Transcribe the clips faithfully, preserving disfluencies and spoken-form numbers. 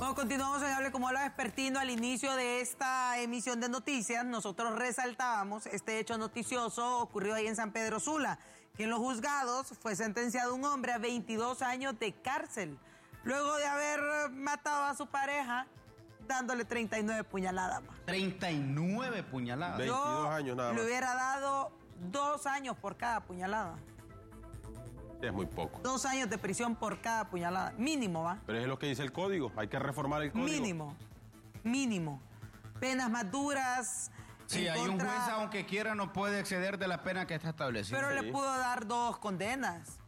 Bueno, continuamos en Hable como habla Vespertino. Al inicio de esta emisión de noticias, nosotros resaltábamos este hecho noticioso ocurrido ahí en San Pedro Sula, que en los juzgados fue sentenciado un hombre a veintidós años de cárcel, luego de haber matado a su pareja dándole treinta y nueve puñaladas. treinta y nueve puñaladas. veintidós años nada más. Le hubiera dado dos años por cada puñalada. Es muy poco. Dos años de prisión por cada puñalada. Mínimo, ¿va? Pero es lo que dice el código. Hay que reformar el código. Mínimo. Mínimo. Penas más duras. Sí, hay contra... un juez, aunque quiera, no puede exceder de la pena que está establecida. Pero sí. le pudo dar dos condenas.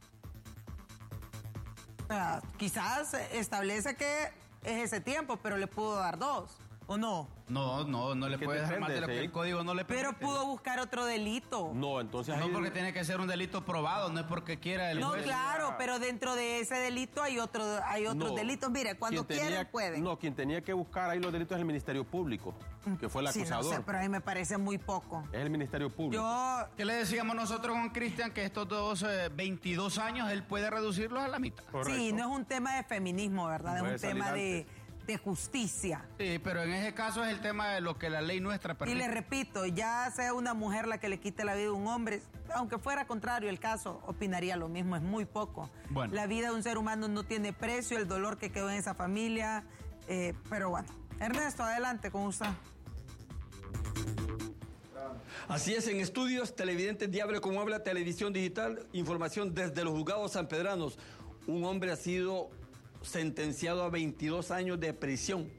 O sea, quizás establece que es ese tiempo, pero le pudo dar dos. ¿O no? No, no, no le puede dar más de lo que el código no le permite. Pero pudo buscar otro delito. No, entonces... No, ahí... porque tiene que ser un delito probado, no es porque quiera el No, juez. claro, pero dentro de ese delito hay otro, hay otros No. delitos. Mire, cuando Quien tenía- quieren pueden. No, quien tenía que buscar ahí los delitos es el Ministerio Público, que fue el Sí, no acusador. sé, pero a mí me parece muy poco. Es el Ministerio Público. Yo, ¿Qué le decíamos nosotros con Cristian? Que estos dos, eh, veintidós años, él puede reducirlos a la mitad. Correcto. sí, no es un tema de feminismo, ¿verdad? Puede es un tema salir de, antes. de justicia. Sí, pero en ese caso es el tema de lo que la ley nuestra Y permite. le repito, ya sea una mujer la que le quite la vida a un hombre, aunque fuera contrario el caso, opinaría lo mismo, es muy poco. Bueno. La vida de un ser humano no tiene precio, el dolor que quedó en esa familia, eh, pero bueno. Ernesto, adelante con usted. Así es, en estudios televidentes de Hable como habla Televisión Digital, información desde los juzgados sanpedranos. Un hombre ha sido sentenciado a veintidós años de prisión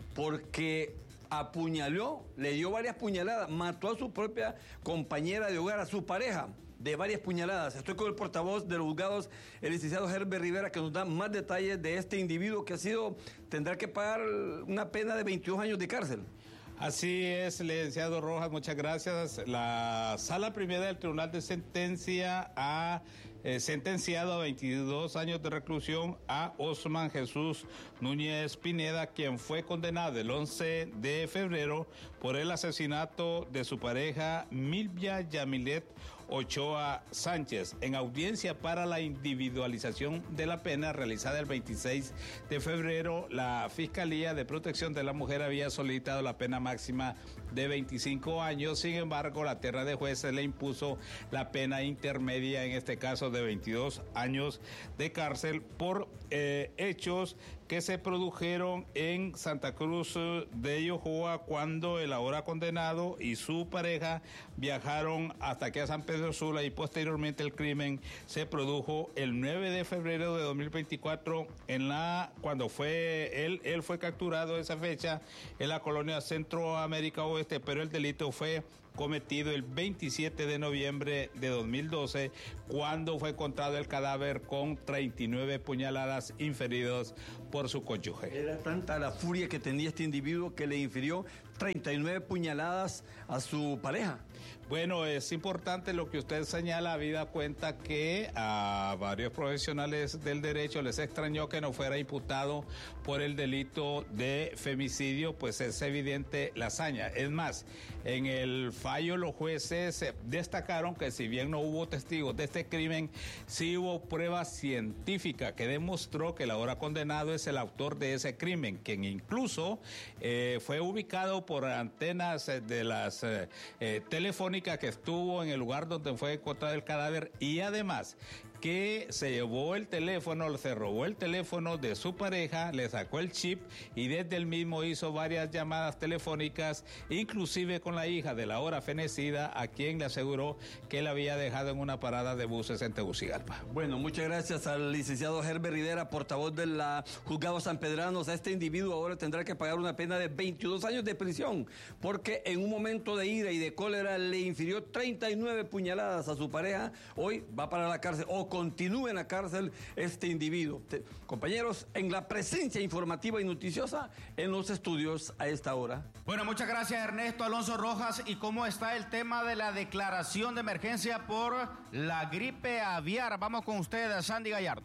porque apuñaló, le dio varias puñaladas, mató a su propia compañera de hogar, a su pareja, de varias puñaladas. Estoy con el portavoz de los juzgados, el licenciado Herbert Rivera, que nos da más detalles de este individuo que ha sido, tendrá que pagar una pena de veintidós años de cárcel. Así es, licenciado Rojas, muchas gracias. La Sala Primera del Tribunal de Sentencia ha eh, sentenciado a veintidós años de reclusión a Osman Jesús Núñez Pineda, quien fue condenado el once de febrero por el asesinato de su pareja Milvia Yamilet Ochoa Sánchez. En audiencia para la individualización de la pena realizada el veintiséis de febrero, la Fiscalía de Protección de la Mujer había solicitado la pena máxima de veinticinco años. Sin embargo, la terna de jueces le impuso la pena intermedia, en este caso de veintidós años de cárcel, por eh, hechos que se produjeron en Santa Cruz de Yojoa, cuando el ahora condenado y su pareja viajaron hasta aquí a San Pedro Sula, y posteriormente el crimen se produjo el nueve de febrero de dos mil veinticuatro, en la, cuando fue él, él fue capturado esa fecha en la colonia Centroamérica Oeste, pero el delito fue cometido el veintisiete de noviembre de dos mil doce, cuando fue encontrado el cadáver con treinta y nueve puñaladas inferidas por su cónyuge. Era tanta la furia que tenía este individuo que le infirió treinta y nueve puñaladas a su pareja. Bueno, es importante lo que usted señala, habida cuenta que a varios profesionales del derecho les extrañó que no fuera imputado por el delito de femicidio, pues es evidente la hazaña. Es más, en el fallo los jueces destacaron que si bien no hubo testigos de este crimen, sí hubo prueba científica que demostró que el ahora condenado es el autor de ese crimen, quien incluso eh, fue ubicado por antenas de las eh, eh, telefónicas que estuvo en el lugar donde fue encontrado el cadáver, y además que se llevó el teléfono, se robó el teléfono de su pareja, le sacó el chip y desde el mismo hizo varias llamadas telefónicas, inclusive con la hija de la ahora fenecida, a quien le aseguró que la había dejado en una parada de buses en Tegucigalpa. Bueno, muchas gracias al licenciado Herbert Rivera, portavoz de la juzgado sanpedranos. A este individuo ahora tendrá que pagar una pena de veintidós años de prisión, porque en un momento de ira y de cólera le infirió treinta y nueve puñaladas a su pareja. Hoy va para la cárcel, o continúe en la cárcel este individuo. Te, compañeros, en la presencia informativa y noticiosa en los estudios a esta hora. Bueno, muchas gracias, Ernesto Alonso Rojas. ¿Y cómo está el tema de la declaración de emergencia por la gripe aviar? Vamos con usted, Sandy Gallardo.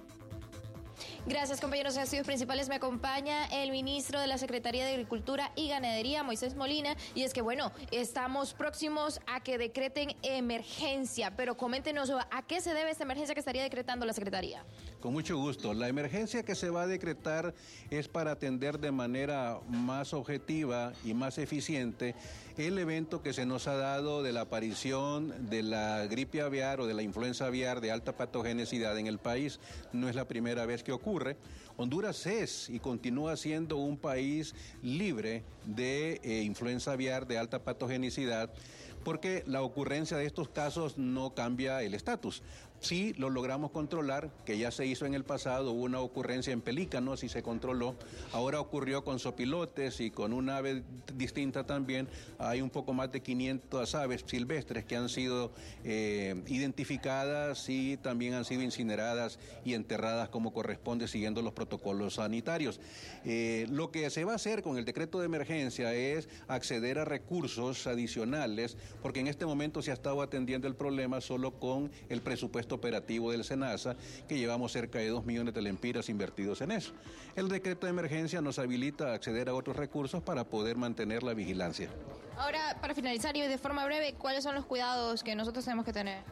Gracias, compañeros. En estudios principales me acompaña el ministro de la Secretaría de Agricultura y Ganadería, Moisés Molina, y es que, bueno, estamos próximos a que decreten emergencia, pero coméntenos, ¿a qué se debe esta emergencia que estaría decretando la Secretaría? Con mucho gusto. La emergencia que se va a decretar es para atender de manera más objetiva y más eficiente el evento que se nos ha dado de la aparición de la gripe aviar o de la influenza aviar de alta patogenicidad en el país. No es la primera vez que ocurre. Honduras es y continúa siendo un país libre de eh, influenza aviar de alta patogenicidad, porque la ocurrencia de estos casos no cambia el estatus. Sí lo logramos controlar, que ya se hizo en el pasado, hubo una ocurrencia en pelícanos y se controló. Ahora ocurrió con sopilotes y con una ave distinta también. Hay un poco más de quinientas aves silvestres que han sido eh, identificadas y también han sido incineradas y enterradas como corresponde siguiendo los protocolos sanitarios. Eh, lo que se va a hacer con el decreto de emergencia es acceder a recursos adicionales, porque en este momento se ha estado atendiendo el problema solo con el presupuesto operativo del SENASA, que llevamos cerca de dos millones de lempiras invertidos en eso. El decreto de emergencia nos habilita a acceder a otros recursos para poder mantener la vigilancia. Ahora, para finalizar y de forma breve, ¿cuáles son los cuidados que nosotros tenemos que tener?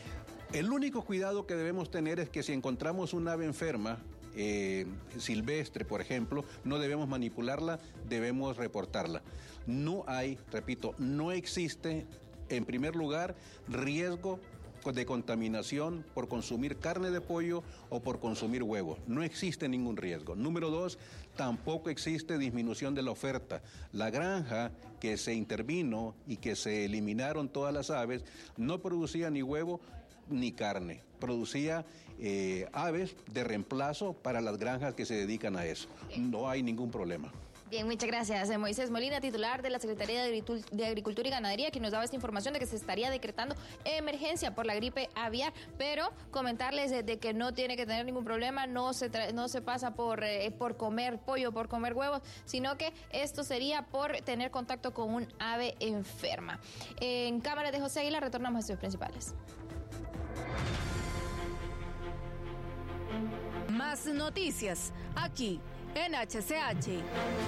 El único cuidado que debemos tener es que si encontramos un ave enferma, eh, silvestre, por ejemplo, no debemos manipularla, debemos reportarla. No hay, repito, no existe, en primer lugar, riesgo de contaminación por consumir carne de pollo o por consumir huevo. No existe ningún riesgo. Número dos, tampoco existe disminución de la oferta. La granja que se intervino y que se eliminaron todas las aves no producía ni huevo ni carne. Producía eh, aves de reemplazo para las granjas que se dedican a eso. No hay ningún problema. Bien, muchas gracias. Moisés Molina, titular de la Secretaría de Agricultura y Ganadería, que nos daba esta información de que se estaría decretando emergencia por la gripe aviar, pero comentarles de, de que no tiene que tener ningún problema, no se tra- no se pasa por, eh, por comer pollo, por comer huevos, sino que esto sería por tener contacto con un ave enferma. En cámara de José Aguilar, retornamos a estudios principales. Más noticias aquí en H C H.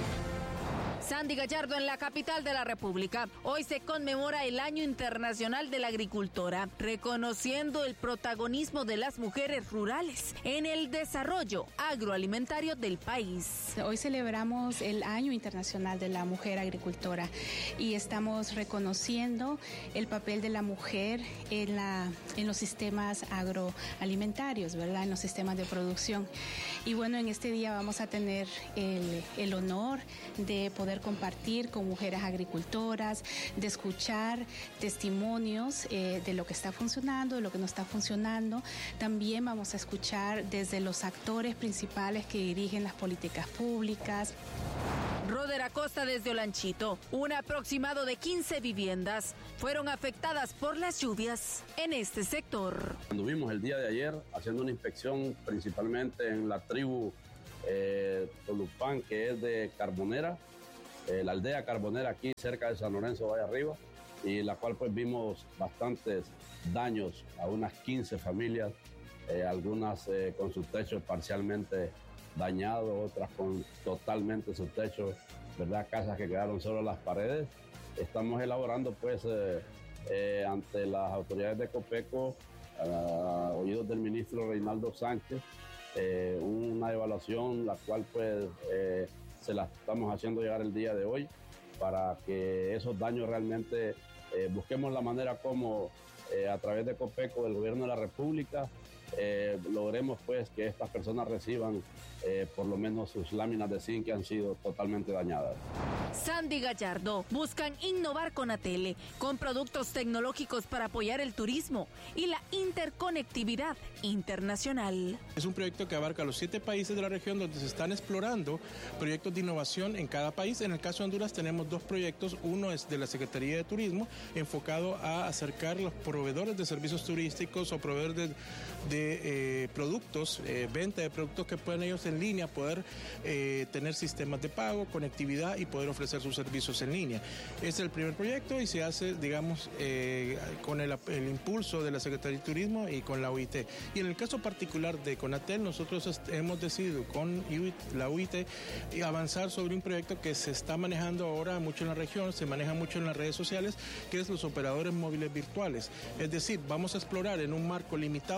Sandy Gallardo en la capital de la República. Hoy se conmemora el Año Internacional de la Agricultora, reconociendo el protagonismo de las mujeres rurales en el desarrollo agroalimentario del país. Hoy celebramos el Año Internacional de la Mujer Agricultora y estamos reconociendo el papel de la mujer en, la, en los sistemas agroalimentarios, ¿verdad? En los sistemas de producción. Y bueno, en este día vamos a tener el, el honor de poder compartir con mujeres agricultoras, de escuchar testimonios eh, de lo que está funcionando, de lo que no está funcionando. También vamos a escuchar desde los actores principales que dirigen las políticas públicas. Roder Acosta desde Olanchito. Un aproximado de quince viviendas fueron afectadas por las lluvias en este sector. Anduvimos el día de ayer haciendo una inspección principalmente en la tribu eh, Tolupán, que es de Carbonera, eh, la aldea Carbonera aquí cerca de San Lorenzo, Valle Arriba, y la cual pues vimos bastantes daños a unas quince familias, eh, algunas eh, con sus techos parcialmente dañados, otras con totalmente sus techos, ¿verdad? Casas que quedaron solo las paredes. Estamos elaborando pues eh, eh, ante las autoridades de Copeco, a oídos del ministro Reinaldo Sánchez, eh, una evaluación la cual pues eh, se la estamos haciendo llegar el día de hoy para que esos daños realmente eh, busquemos la manera como eh, a través de Copeco, del gobierno de la República, Eh, logremos pues que estas personas reciban eh, por lo menos sus láminas de zinc que han sido totalmente dañadas. Sandy Gallardo buscan innovar con Atele con productos tecnológicos para apoyar el turismo y la interconectividad internacional. Es un proyecto que abarca los siete países de la región donde se están explorando proyectos de innovación en cada país. En el caso de Honduras tenemos dos proyectos. Uno es de la Secretaría de Turismo, enfocado a acercar los proveedores de servicios turísticos o proveedores de, de eh, productos, eh, venta de productos que puedan ellos en línea poder eh, tener sistemas de pago, conectividad y poder ofrecer sus servicios en línea. Es el primer proyecto y se hace, digamos, eh, con el, el impulso de la Secretaría de Turismo y con la U I T. Y en el caso particular de Conatel, nosotros hemos decidido con la U I T avanzar sobre un proyecto que se está manejando ahora mucho en la región, se maneja mucho en las redes sociales, que es los operadores móviles virtuales. Es decir, vamos a explorar en un marco limitado de Honduras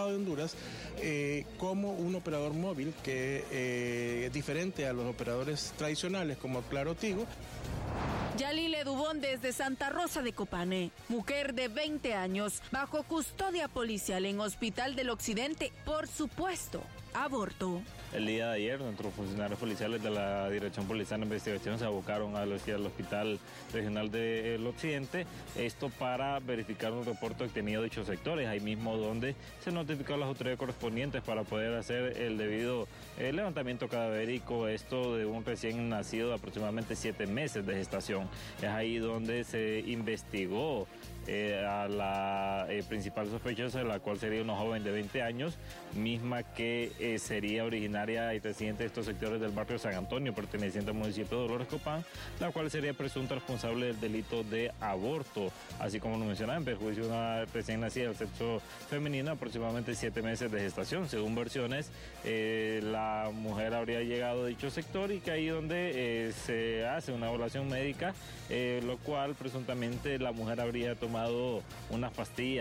empresas eh, como un operador móvil que eh, es diferente a los operadores tradicionales como Claro Tigo. Yalile Dubón desde Santa Rosa de Copane, mujer de veinte años, bajo custodia policial en Hospital del Occidente, por supuesto, aborto. El día de ayer, nuestros funcionarios policiales de la Dirección Policial de Investigación se abocaron al, al Hospital Regional del Occidente, esto para verificar un reporte obtenido de dichos sectores, ahí mismo donde se notificó a las autoridades correspondientes para poder hacer el debido eh, levantamiento cadavérico, esto de un recién nacido de aproximadamente siete meses de gestación. Es ahí donde se investigó Eh, a la eh, principal sospechosa, la cual sería una joven de veinte años, misma que eh, sería originaria y residente de estos sectores del barrio San Antonio, perteneciente al municipio de Dolores Copán, la cual sería presunta responsable del delito de aborto, así como lo mencionaba, en perjuicio de una recién nacida del sexo femenino, aproximadamente siete meses de gestación. Según versiones, eh, la mujer habría llegado a dicho sector y que ahí donde eh, se hace una evaluación médica, eh, lo cual presuntamente la mujer habría tomado unas pastillas